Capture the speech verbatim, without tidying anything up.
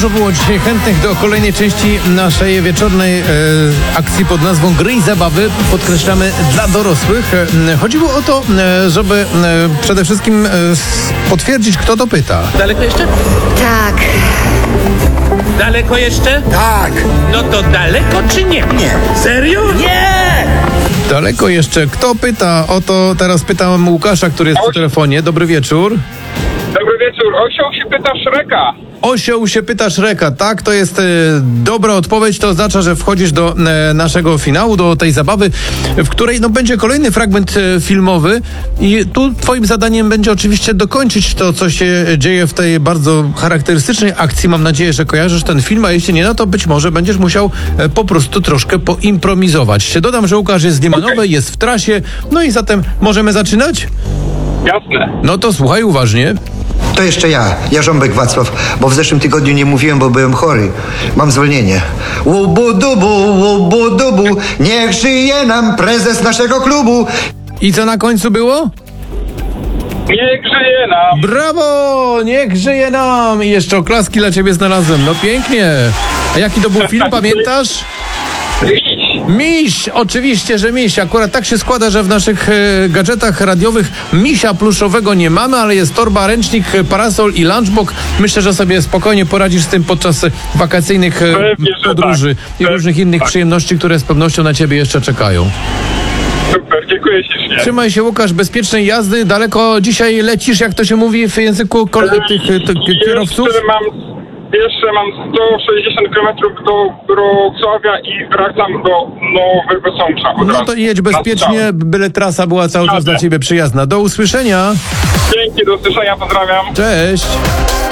Dużo było dzisiaj chętnych do kolejnej części naszej wieczornej e, akcji pod nazwą Gry i Zabawy. Podkreślamy dla dorosłych. E, chodziło o to, e, żeby e, przede wszystkim e, potwierdzić, kto to pyta. Daleko jeszcze? Tak. Daleko jeszcze? Tak. No to daleko czy nie? Nie. Serio? Nie! Daleko jeszcze. Kto pyta? O to teraz pytam Łukasza, który jest przy telefonie. Dobry wieczór. Dobry wieczór. Osioł się pyta Szreka. Osioł się pyta Szreka, tak? To jest e, dobra odpowiedź, to oznacza, że wchodzisz do e, naszego finału, do tej zabawy, w której no, będzie kolejny fragment e, filmowy i tu twoim zadaniem będzie oczywiście dokończyć to, co się dzieje w tej bardzo charakterystycznej akcji. Mam nadzieję, że kojarzysz ten film, a jeśli nie, no to być może będziesz musiał e, po prostu troszkę poimprowizować. Dodam, że Łukasz jest z Limanowej, okay. Jest w trasie, no i zatem możemy zaczynać? Jasne. No to słuchaj uważnie. To jeszcze ja, Jarząbek Wacław, bo w zeszłym tygodniu nie mówiłem, bo byłem chory. Mam zwolnienie. Łubu-dubu, łubu-dubu, niech żyje nam prezes naszego klubu. I co na końcu było? Niech żyje nam. Brawo! Niech żyje nam! I jeszcze oklaski dla ciebie znalazłem. No pięknie. A jaki to był film, pamiętasz? Miś! Oczywiście, że miś. Akurat tak się składa, że w naszych e, gadżetach radiowych misia pluszowego nie mamy, ale jest torba, ręcznik, parasol i lunchbox. Myślę, że sobie spokojnie poradzisz z tym podczas wakacyjnych e, Pewnie, podróży tak. i różnych innych tak. przyjemności, które z pewnością na ciebie jeszcze czekają. Super, dziękuję ślicznie. Trzymaj się, Łukasz, bezpiecznej jazdy. Daleko dzisiaj lecisz, jak to się mówi w języku kol- tych, tych kierowców? Jeszcze mam, jeszcze mam sto sześćdziesiąt kilometrów do Wrocławia i wracam do Nowego Sącza. od No razu. to jedź bezpiecznie, byle trasa była cały czas dla ciebie przyjazna. Do usłyszenia. Dzięki, do usłyszenia, pozdrawiam. Cześć.